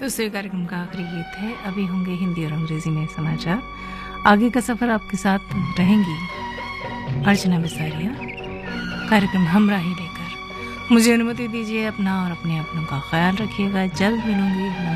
दूसरे कार्यक्रम का आखिरी गीत है। अभी होंगे हिंदी और अंग्रेजी में समाचार। आगे का सफर आपके साथ रहेंगी अर्चना बिसारिया, कार्यक्रम हमरा ही लेकर। मुझे अनुमति दीजिए, अपना और अपने अपनों का ख्याल रखिएगा। जल्द मिलूंगी।